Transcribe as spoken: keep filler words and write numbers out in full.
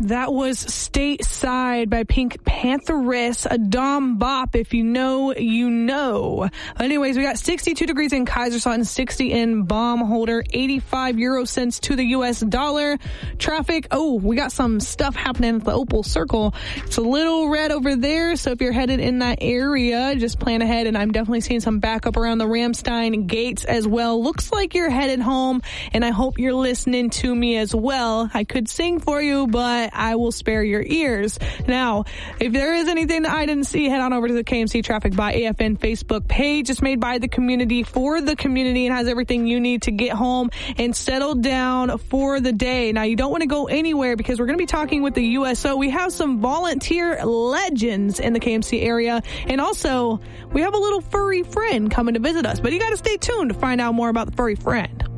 That was Stateside by Pink Pantheress, a Dom Bop. If you know, you know. Anyways, we got sixty-two degrees in Kaiserslautern, sixty in Baumholder, eighty-five euro cents to the U S dollar. Traffic, oh, we got some stuff happening at the Opal Circle. It's a little red over there, so if you're headed in that area, just plan ahead. And I'm definitely seeing some backup around the Ramstein gates as well. Looks like you're headed home, and I hope you're listening to me as well. I could sing for you, but I will spare your ears. Now, if there is anything that I didn't see, head on over to the K M C Traffic by A F N Facebook page. It's made by the community for the community and has everything you need to get home and settle down for the day. Now, you don't want to go anywhere because we're going to be talking with the U S O. We have some volunteer legends in the K M C area, and also we have a little furry friend coming to visit us, but you got to stay tuned to find out more about the furry friend.